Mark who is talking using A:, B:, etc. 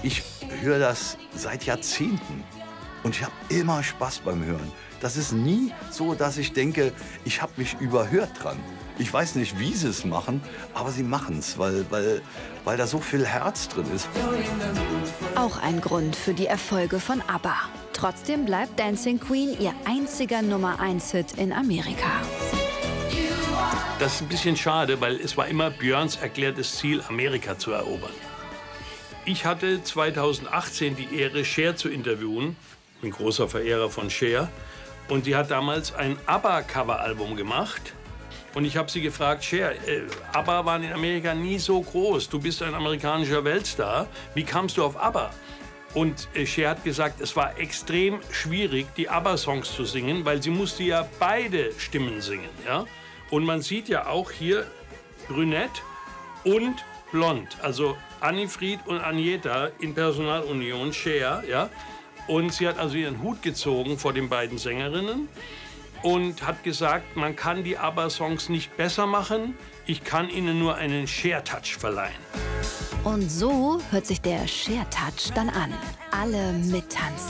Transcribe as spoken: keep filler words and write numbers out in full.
A: Ich höre das seit Jahrzehnten und ich habe immer Spaß beim Hören. Das ist nie so, dass ich denke, ich habe mich überhört dran. Ich weiß nicht, wie sie es machen, aber sie machen es, weil, weil, weil da so viel Herz drin ist.
B: Auch ein Grund für die Erfolge von ABBA. Trotzdem bleibt Dancing Queen ihr einziger Nummer eins Hit in Amerika.
C: Das ist ein bisschen schade, weil es war immer Björns erklärtes Ziel, Amerika zu erobern. Ich hatte zweitausendachtzehn die Ehre, Cher zu interviewen. Ich bin großer Verehrer von Cher. Und die hat damals ein ABBA-Cover-Album gemacht. Und ich habe sie gefragt, Cher, äh, ABBA waren in Amerika nie so groß. Du bist ein amerikanischer Weltstar. Wie kamst du auf ABBA? Und äh, Cher hat gesagt, es war extrem schwierig, die ABBA-Songs zu singen, weil sie musste ja beide Stimmen singen. Ja? Und man sieht ja auch hier brünett und blond. Also Annifried und Agneta in Personalunion, Cher. Ja? Und sie hat also ihren Hut gezogen vor den beiden Sängerinnen und hat gesagt, man kann die ABBA-Songs nicht besser machen, ich kann ihnen nur einen Cher-Touch verleihen.
B: Und so hört sich der Cher-Touch dann an. Alle mittanzen.